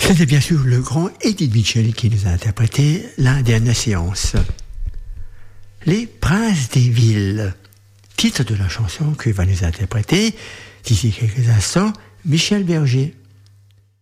C'était bien sûr le grand Edith Mitchell qui nous a interprété la dernière séance. Les Princes des villes, titre de la chanson que va nous interpréter d'ici quelques instants Michel Berger.